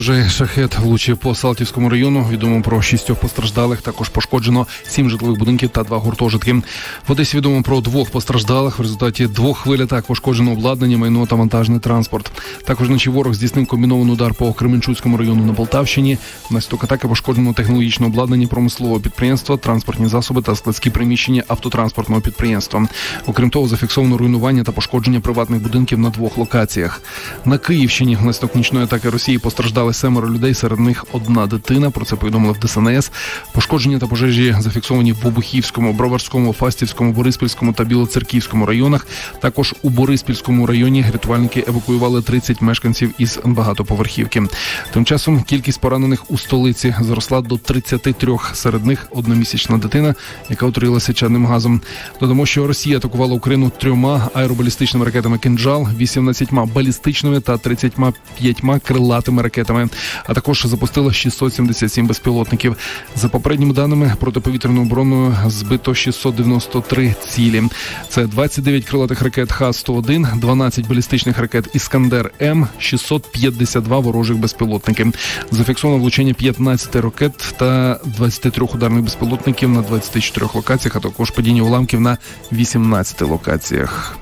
Вже шахед влучив по Салтівському району. Відомо про 6 постраждалих. Також пошкоджено 7 житлових будинків та 2 гуртожитки. В Одесі відомо про 2 постраждалих. В результаті 2 хвиль атак пошкоджено обладнання, майно та вантажний транспорт. Також вночі ворог здійснив комбінований удар по Кременчуцькому району на Полтавщині. Внаслідок атаки пошкоджено технологічне обладнання промислового підприємства, транспортні засоби та складські приміщення автотранспортного підприємства. Окрім того, зафіксовано руйнування та пошкодження приватних будинків на 2 локаціях. На Київщині внаслідок нічної атаки Росії постраждали 7 людей, серед них 1 дитина. Про це повідомили в ДСНС. Пошкодження та пожежі зафіксовані в Обухівському, Броварському, Фастівському, Бориспільському та Білоцерківському районах. Також у Бориспільському районі рятувальники евакуювали 30 мешканців із багатоповерхівки. Тим часом кількість поранених у столиці зросла до 33. Серед них 1-місячна дитина, яка отруїлася чадним газом. Додамо, що Росія атакувала Україну 3 аеробалістичними ракетами «Кинджал», 18 балістичними та 35 крилатими ракетами, а також запустила 677 безпілотників. За попередніми даними, протиповітряною обороною збито 693 цілі. Це 29 крилатих ракет Х-101, 12 балістичних ракет «Іскандер-М», 652 ворожих безпілотники. Зафіксовано влучення 15 ракет та 23 ударних безпілотників на 24 локаціях, а також падіння уламків на 18 локаціях.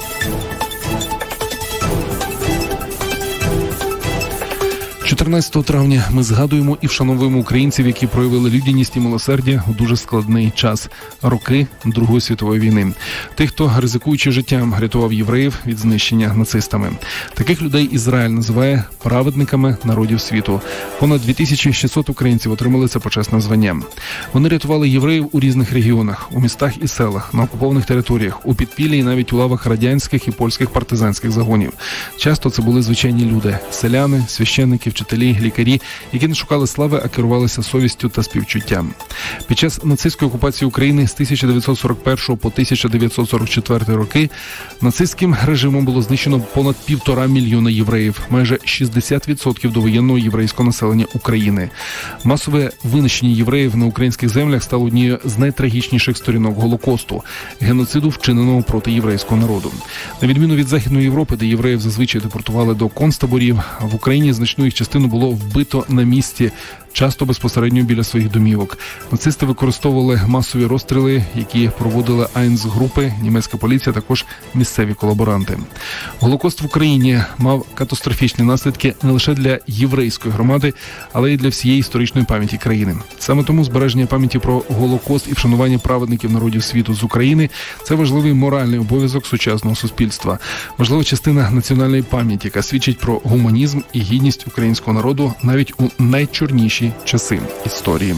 14 травня ми згадуємо і вшановуємо українців, які проявили людяність і милосердя у дуже складний час – роки Другої світової війни. Тих, хто, ризикуючи життям, рятував євреїв від знищення нацистами. Таких людей Ізраїль називає праведниками народів світу. Понад 2600 українців отримали це почесне звання. Вони рятували євреїв у різних регіонах, у містах і селах, на окупованих територіях, у підпіллі і навіть у лавах радянських і польських партизанських загонів. Часто це були звичайні люди – селяни, священники, вчителі, лікарі, які не шукали слави, а керувалися совістю та співчуттям. Під час нацистської окупації України з 1941 по 1944 роки нацистським режимом було знищено понад 1,5 мільйона євреїв, майже 60% довоєнного єврейського населення України. Масове винищення євреїв на українських землях стало однією з найтрагічніших сторінок Голокосту – геноциду, вчиненого проти єврейського народу. На відміну від Західної Європи, де євреїв зазвичай депортували до концтаборів, в Україні значну їх частину було вбито на місці, часто безпосередньо біля своїх домівок. Нацисти використовували масові розстріли, які проводили Айнс-групи, німецька поліція, також місцеві колаборанти. Голокост в Україні мав катастрофічні наслідки не лише для єврейської громади, але й для всієї історичної пам'яті країни. Саме тому збереження пам'яті про Голокост і вшанування праведників народів світу з України – це важливий моральний обов'язок сучасного суспільства. Важлива частина національної пам'яті, яка свідчить про гуманізм і гідність українського народу навіть у найчорніші часи історії.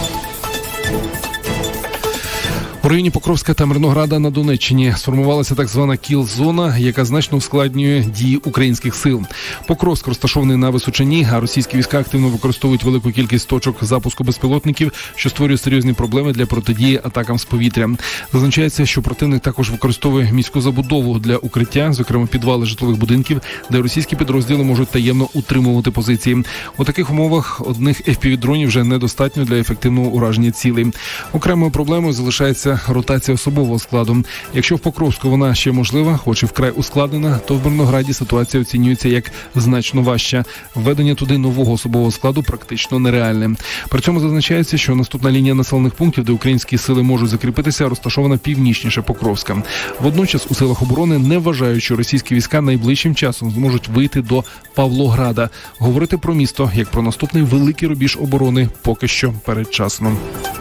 У районі Покровська та Мирнограда на Донеччині сформувалася так звана кіл-зона, яка значно ускладнює дії українських сил. Покровськ розташований на височині, а російські війська активно використовують велику кількість точок запуску безпілотників, що створює серйозні проблеми для протидії атакам з повітря. Зазначається, що противник також використовує міську забудову для укриття, зокрема підвали житлових будинків, де російські підрозділи можуть таємно утримувати позиції. У таких умовах одних FPV-дронів вже недостатньо для ефективного ураження цілей. Окремою проблемою залишається ротація особового складу. Якщо в Покровську вона ще можлива, хоч і вкрай ускладнена, то в Мирнограді ситуація оцінюється як значно важча. Введення туди нового особового складу практично нереальне. При цьому зазначається, що наступна лінія населених пунктів, де українські сили можуть закріпитися, розташована північніше Покровська. Водночас у силах оборони не вважають, що російські війська найближчим часом зможуть вийти до Павлограда. Говорити про місто як про наступний великий рубіж оборони поки що передчасно.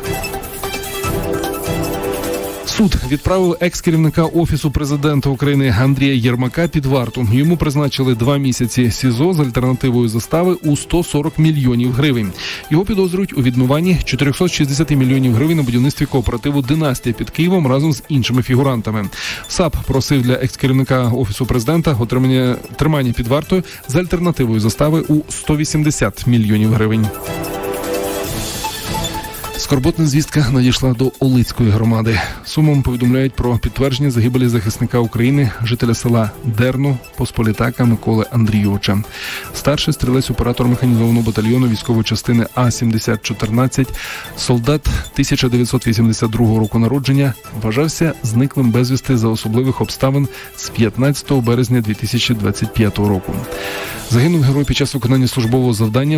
Суд відправив екс-керівника Офісу президента України Андрія Єрмака під варту. Йому призначили 2 місяці СІЗО з альтернативою застави у 140 мільйонів гривень. Його підозрюють у відмиванні 460 мільйонів гривень на будівництві кооперативу «Династія» під Києвом разом з іншими фігурантами. САП просив для екс-керівника Офісу президента тримання під вартою з альтернативою застави у 180 мільйонів гривень. Скорботна звістка надійшла до Олицької громади. Сумом повідомляють про підтвердження загибелі захисника України, жителя села Дерно, Посполітака Миколи Андрійовича. Старший стрілець-оператор механізованого батальйону військової частини А-7014, солдат 1982 року народження, вважався зниклим безвісти за особливих обставин з 15 березня 2025 року. Загинув герой під час виконання службового завдання